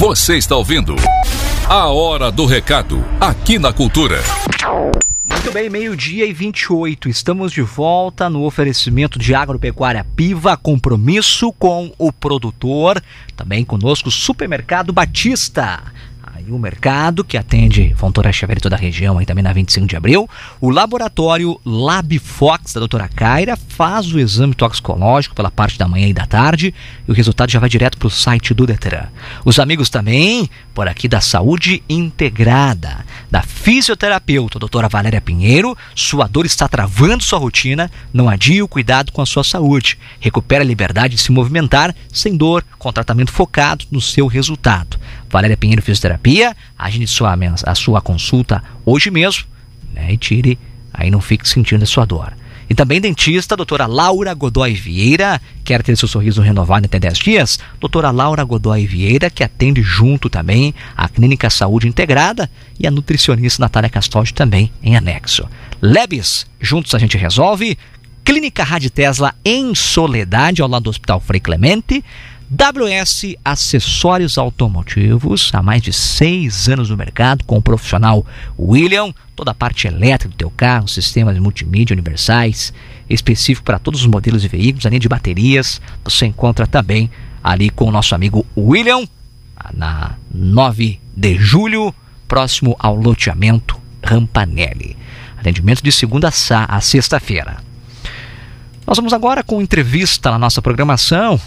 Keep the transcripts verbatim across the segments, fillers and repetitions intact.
Você está ouvindo A Hora do Recado, aqui na Cultura. Muito bem, meio-dia e vinte e oito. Estamos de volta no oferecimento de Agropecuária Piva, compromisso com o produtor. Também conosco o Supermercado Batista. Aí o mercado que atende Fontoura Xavier e toda a região, aí também na vinte e cinco de abril. O laboratório LabFox da doutora Kaira faz o exame toxicológico pela parte da manhã e da tarde e o resultado já vai direto para o site do Detran. Os amigos também por aqui da Saúde Integrada, da fisioterapeuta doutora Valéria Pinheiro. Sua dor está travando sua rotina, não adie o cuidado com a sua saúde. Recupere a liberdade de se movimentar sem dor, com tratamento focado no seu resultado. Valéria Pinheiro Fisioterapia, agende sua, a sua consulta hoje mesmo, né, e tire, aí não fique sentindo a sua dor. E também dentista, doutora Laura Godoy Vieira, quer ter seu sorriso renovado em até dez dias? Doutora Laura Godoy Vieira, que atende junto também a Clínica Saúde Integrada e a nutricionista Natália Castoldi também em anexo. Lebes, juntos a gente resolve. Clínica Rádio Tesla em Soledade, ao lado do Hospital Frei Clemente. W S Acessórios Automotivos, há mais de seis anos no mercado, com o profissional William, toda a parte elétrica do teu carro, sistemas multimídia universais, específico para todos os modelos de veículos, a linha de baterias, você encontra também ali com o nosso amigo William, na nove de julho, próximo ao loteamento Rampanelli. Atendimento de segunda a sexta-feira. Nós vamos agora com entrevista na nossa programação.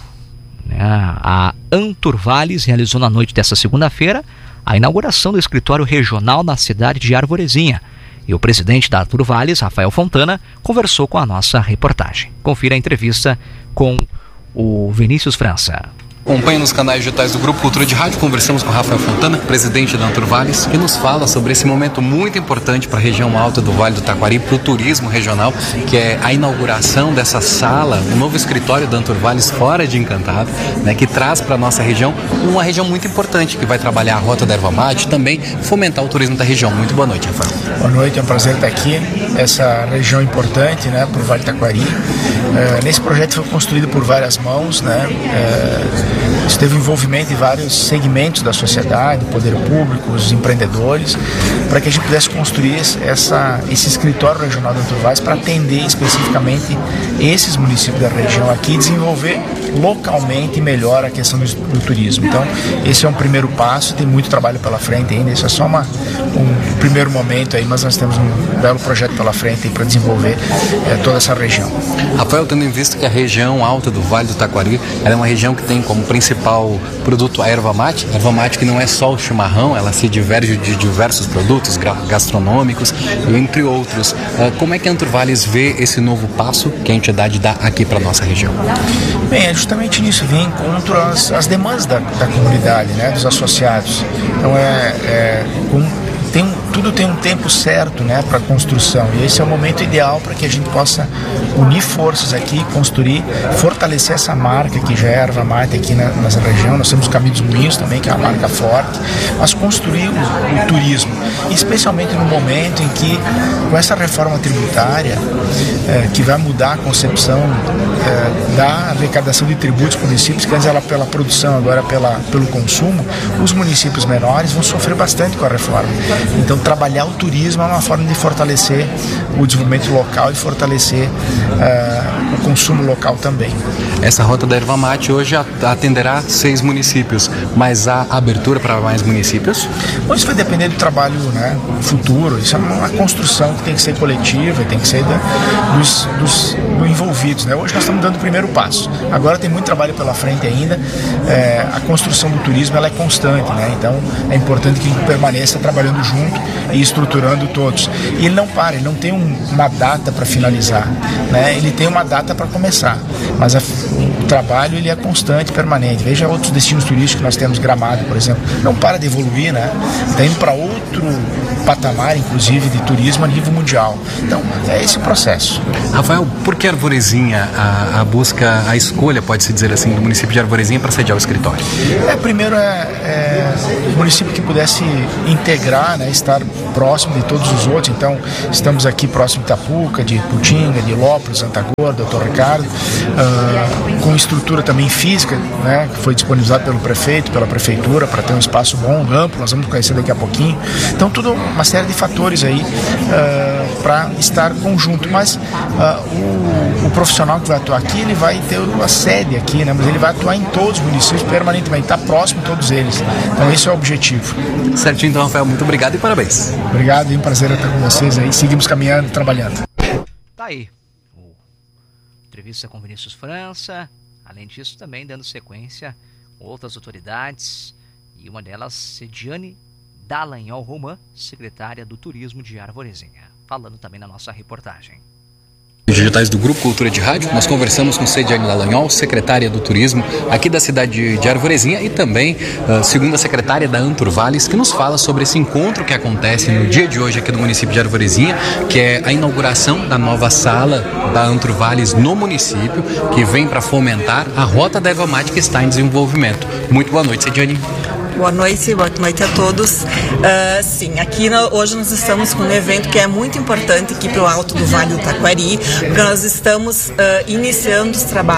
A Anturvales realizou na noite desta segunda-feira a inauguração do escritório regional na cidade de Arvorezinha. E o presidente da Anturvales, Rafael Fontana, conversou com a nossa reportagem. Confira a entrevista com o Vinícius França. Acompanhe nos canais digitais do Grupo Cultura de Rádio. Conversamos com o Rafael Fontana, presidente da Anturvales, que nos fala sobre esse momento muito importante para a região alta do Vale do Taquari, para o turismo regional, que é a inauguração dessa sala, um novo escritório da Anturvales fora de Encantado, né, que traz para a nossa região uma região muito importante, que vai trabalhar a Rota da Erva Mate e também fomentar o turismo da região. Muito boa noite, Rafael. Boa noite, é um prazer estar aqui. Essa região importante, né, para o Vale do Taquari. É, nesse projeto foi construído por várias mãos, né, é, isso teve envolvimento de vários segmentos da sociedade, o poder público, os empreendedores, para que a gente pudesse construir essa, esse escritório regional da Anturvales para atender especificamente esses municípios da região aqui e desenvolver localmente melhor a questão do, do turismo. Então, esse é um primeiro passo, tem muito trabalho pela frente ainda, isso é só uma, um primeiro momento aí, mas nós temos um belo projeto pela frente para desenvolver é, toda essa região. Rafael, tendo em vista que a região alta do Vale do Taquari ela é uma região que tem como principal produto a erva mate, a erva mate que não é só o chimarrão, ela se diverge de diversos produtos gastronômicos, entre outros. Como é que a Anturvales vê esse novo passo que a entidade dá aqui para a nossa região? Bem, é justamente nisso, vem encontro as, as demandas da, da comunidade, né, dos associados. Então, é, é com, tem, tudo tem um tempo certo, né, para a construção, e esse é o momento ideal para que a gente possa unir forças aqui, construir, fortalecer essa marca que já é erva mate aqui na, nessa região. Nós temos o Caminho dos Moinhos também, que é uma marca forte, mas construir o, o turismo, especialmente no momento em que, com essa reforma tributária, é, que vai mudar a concepção é, da arrecadação de tributos para os municípios, que antes era pela produção, agora pela, pelo consumo, os municípios menores vão sofrer bastante com a reforma. Então, trabalhar o turismo é uma forma de fortalecer o desenvolvimento local e fortalecer uh, o consumo local também. Essa Rota da Erva Mate hoje atenderá seis municípios, mas há abertura para mais municípios? Bom, isso vai depender do trabalho, né, futuro. Isso é uma construção que tem que ser coletiva, tem que ser da, dos, dos, dos envolvidos, né? Hoje nós estamos dando o primeiro passo. Agora tem muito trabalho pela frente ainda. É, a construção do turismo ela é constante, né? Então é importante que a gente permaneça trabalhando junto e estruturando todos. E ele não para, ele não tem um, uma data para finalizar, né? Ele tem uma data para começar, mas a, o trabalho ele é constante, permanente. Veja outros destinos turísticos que nós temos, Gramado, por exemplo, não para de evoluir, né? Está indo para outro patamar, inclusive, de turismo a nível mundial. Então, é esse o processo. Rafael, por que Arvorezinha, a, a busca, a escolha, pode-se dizer assim, do município de Arvorezinha para sediar o escritório? É, primeiro é, é um município que pudesse integrar, né, estar próximo de todos os outros. Então, estamos aqui próximo de Itapuca, de Putinga, de Lópolis, Santa Gorda, Doutor Ricardo, uh, com estrutura também física, né, que foi disponibilizada pelo prefeito, pela prefeitura, para ter um espaço bom, amplo, nós vamos conhecer daqui a pouquinho. Então, tudo uma série de fatores aí uh, para estar conjunto. Mas uh, o, o profissional que vai atuar aqui, ele vai ter uma sede aqui, né, mas ele vai atuar em todos os municípios permanentemente, está próximo de todos eles. Então, esse é o objetivo. Certinho, então, Rafael, muito obrigado e parabéns. Obrigado, é um prazer estar com vocês aí. Seguimos caminhando, trabalhando. Tá aí. O... Entrevista com Vinícius França. Além disso, também dando sequência com outras autoridades. E uma delas, Cediane Dallagnol Roman, secretária do Turismo de Arvorezinha. Falando também na nossa reportagem. Digitais do Grupo Cultura de Rádio, nós conversamos com Cediane Dallagnol, secretária do Turismo aqui da cidade de Arvorezinha, e também uh, segunda secretária da Anturvales, que nos fala sobre esse encontro que acontece no dia de hoje aqui no município de Arvorezinha, que é a inauguração da nova sala da Anturvales no município, que vem para fomentar a Rota da Erva Mate que está em desenvolvimento. Muito boa noite, Cediane. Boa noite, boa noite a todos. Uh, sim, aqui no, hoje nós estamos com um evento que é muito importante aqui para o Alto do Vale do Taquari, porque nós estamos uh, iniciando os trabalhos